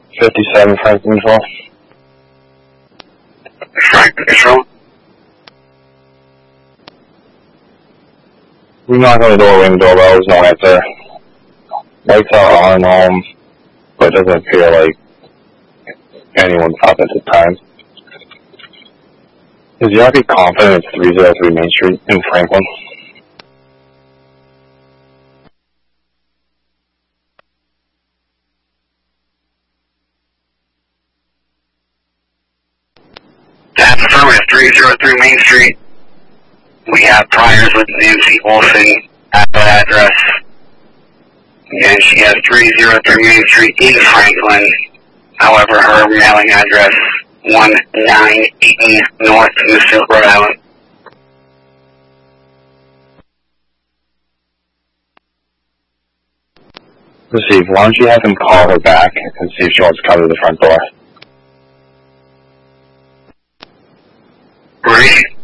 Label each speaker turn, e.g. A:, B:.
A: 57 Franklin Control.
B: Franklin Control.
A: We knock on the door, ring the doorbell, there's no answer. Lights are on home, but it doesn't appear like anyone's up at this time. Is the RP confident it's 303 Main Street in Franklin?
B: That's affirmative, 303 Main Street. We have priors with Nancy Olson at that address. And she has 303 Main Street in Franklin. However, her mailing address, 198 North Smithfield, Rhode Island.
A: Received. Why don't you have him call her back and see if she wants to come to the front door?
B: Ready?